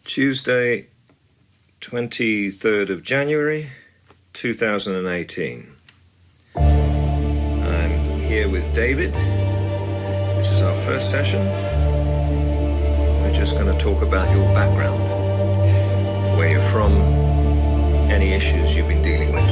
Tuesday, 23rd of January, 2018. I'm here with David. This is our first session. We're just going to talk about your background, where you're from, any issues you've been dealing with.